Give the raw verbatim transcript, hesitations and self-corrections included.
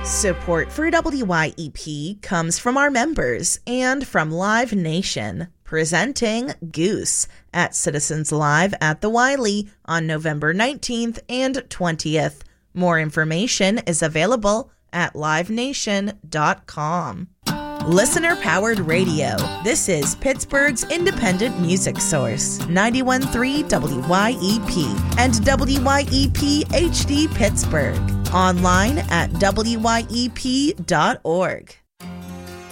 Support for W Y E P comes from our members and from Live Nation, presenting Goose at Citizens Live at the Wiley on November nineteenth and twentieth. More information is available at live nation dot com. Listener-powered radio. This is Pittsburgh's independent music source, ninety-one point three W Y E P and W Y E P H D Pittsburgh. Online at W Y E P dot org.